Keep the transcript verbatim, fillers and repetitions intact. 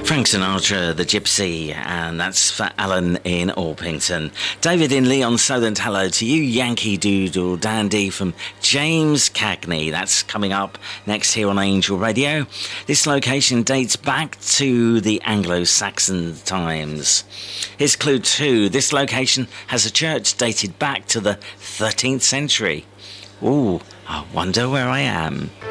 Frank Sinatra, The Gypsy, and that's for Alan in Orpington. David in Leon Solent, hello to you. Yankee Doodle Dandy from James Cagney. That's coming up next here on Angel Radio. This location dates back to the Anglo-Saxon times. Here's clue two. This location has a church dated back to the thirteenth century. Ooh, I wonder where I am.